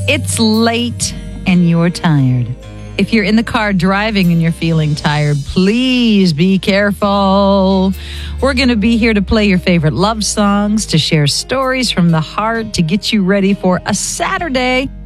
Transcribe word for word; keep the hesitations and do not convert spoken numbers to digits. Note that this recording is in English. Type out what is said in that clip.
It's late and you're tired. If you're in the car driving and you're feeling tired, please be careful. We're going to be here to play your favorite love songs, to share stories from the heart, to get you ready for a Saturday